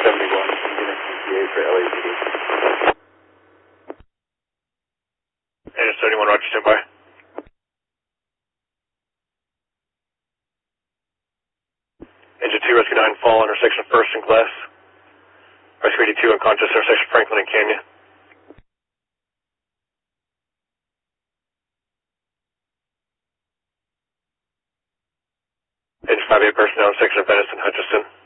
71, unit ETA for LAPD. Engine 71, Roger, stand by. Engine 2, Rescue 9, fall intersection of 1st and Glass. Rescue 82, unconscious, intersection Franklin and Canyon. Engine 58, personnel, intersection of Venice and Hutchison.